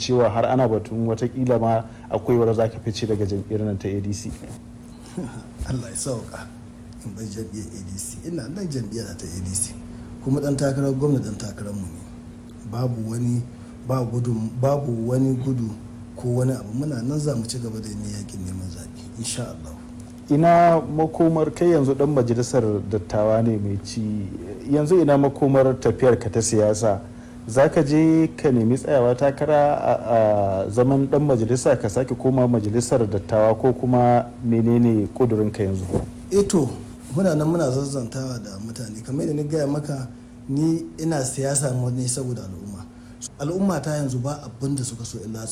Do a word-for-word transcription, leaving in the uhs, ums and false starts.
cewa har ana batun watakila ma akwai wadda za ka fice daga jam'iyyar nan ta A D C. Allah ya sauka in bai jam'iyyar A D C, ina nan jam'iyyar ta A D C kuma dan takarar gwamna dan takarar mu ne, babu wani ba gudu babu wani gudu ko wani abu, muna nan za mu ci gaba da yin yakin neman zaɓe insha Allah. Ina makomar kai yanzu dan majalisar dattawa ne mai ci, yanzu ina makomar tafiyar ka ta siyasa, za ka je ka nemi tsayawa takara a zaman dan majalisa ka sake koma majalisar dattawa ko kuma menene kudurin ka yanzu? Eto muna nan muna zazzantawa da mutane, kamar yadda ni gaya maka ni ina siyasa ne saboda al'umma. Al'umma ta yanzu ba abin da suka so illa